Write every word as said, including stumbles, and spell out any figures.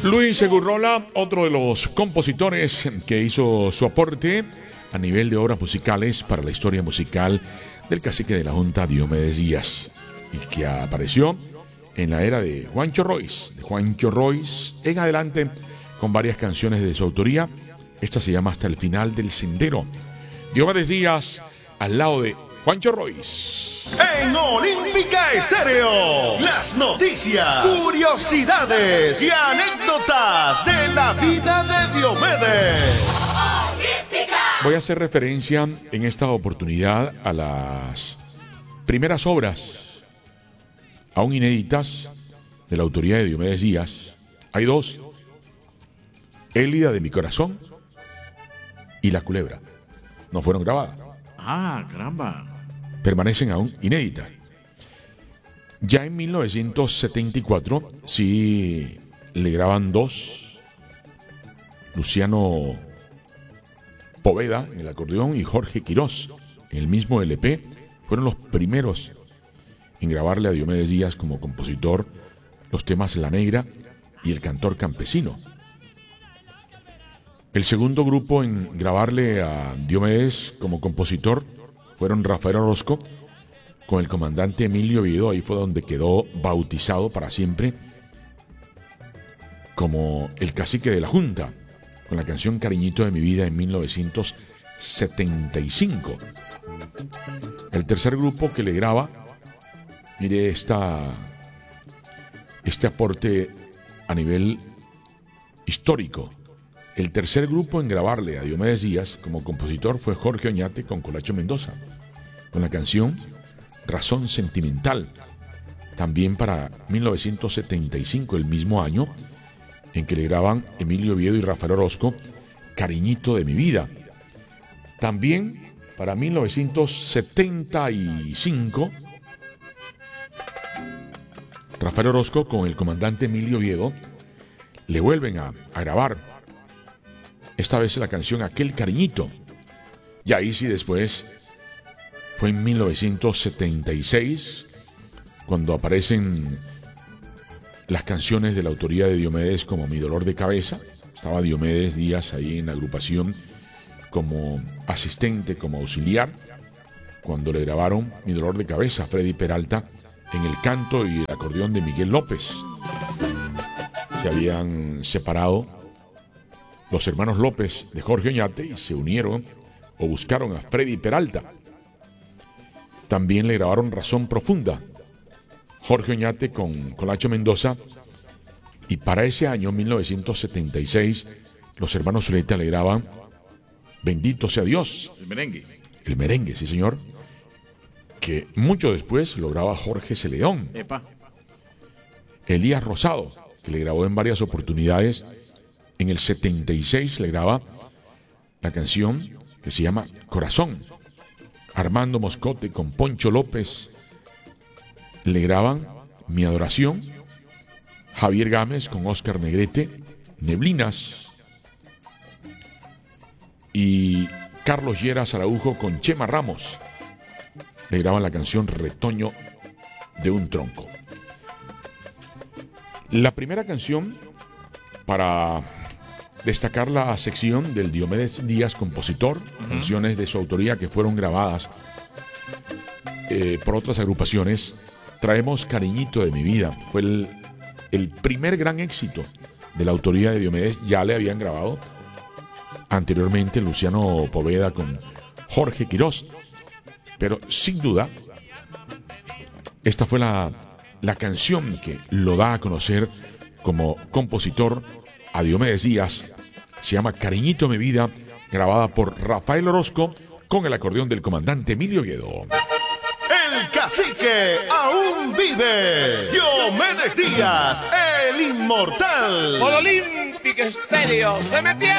Luis Segurrola, otro de los compositores que hizo su aporte a nivel de obras musicales para la historia musical del cacique de la Junta, Diomedes Díaz, y que apareció en la era de Juancho Royce, de Juancho Royce en adelante, con varias canciones de su autoría. Esta se llama Hasta el final del sendero. Diomedes Díaz al lado de Juancho Royce. En Olímpica Estéreo, las noticias, curiosidades y anécdotas de la vida de Diomedes. Voy a hacer referencia en esta oportunidad a las primeras obras, aún inéditas, de la autoría de Diomedes Díaz. Hay dos: Élida de mi corazón y La Culebra. No fueron grabadas. Ah, caramba. Permanecen aún inéditas. Ya en mil novecientos setenta y cuatro sí le graban dos: Luciano Poveda en el acordeón y Jorge Quirós en el mismo L P. Fueron los primeros en grabarle a Diomedes Díaz como compositor los temas La Negra y El Cantor Campesino. El segundo grupo en grabarle a Diomedes como compositor fueron Rafael Orozco con el comandante Emilio Oviedo. Ahí fue donde quedó bautizado para siempre como el cacique de la Junta, con la canción Cariñito de mi vida en mil novecientos setenta y cinco. El tercer grupo que le graba, mire esta, este aporte a nivel histórico. El tercer grupo en grabarle a Diomedes Díaz como compositor fue Jorge Oñate con Colacho Mendoza, con la canción Razón Sentimental, también para mil novecientos setenta y cinco, el mismo año en que le graban Emilio Oviedo y Rafael Orozco Cariñito de mi vida. También para mil novecientos setenta y cinco, Rafael Orozco con el comandante Emilio Oviedo le vuelven a, a grabar, esta vez la canción Aquel Cariñito. Y ahí sí después fue en mil novecientos setenta y seis cuando aparecen las canciones de la autoría de Diomedes como Mi Dolor de Cabeza. Estaba Diomedes Díaz ahí en la agrupación como asistente, como auxiliar, cuando le grabaron Mi Dolor de Cabeza a Freddy Peralta en el canto y el acordeón de Miguel López. Se habían separado los hermanos López de Jorge Oñate y se unieron o buscaron a Freddy Peralta. También le grabaron Razón Profunda, Jorge Oñate con Colacho Mendoza. Y para ese año, mil novecientos setenta y seis, los hermanos Zuleta le graban Bendito sea Dios. El merengue. El merengue, sí señor. Que mucho después lo graba Jorge C. León. Epa. Elías Rosado, que le grabó en varias oportunidades. En el setenta y seis le graba la canción que se llama Corazón. Armando Moscote con Poncho López le graban Mi Adoración. Javier Gámez con Óscar Negrete, Neblinas. Y Carlos Lleras Araujo con Chema Ramos le graban la canción Retoño de un Tronco. La primera canción para destacar la sección del Diomedes Díaz compositor, uh-huh. canciones de su autoría que fueron grabadas eh, por otras agrupaciones. Traemos Cariñito de mi vida. Fue el, el primer gran éxito de la autoría de Diomedes. Ya le habían grabado anteriormente Luciano Poveda con Jorge Quirós, pero sin duda esta fue la, la canción que lo da a conocer como compositor a Diomedes Díaz. Se llama Cariñito mi vida, grabada por Rafael Orozco con el acordeón del comandante Emilio Oviedo. El cacique aún vive. Diomedes Díaz, el inmortal. Por Olímpica Estéreo se me pierde.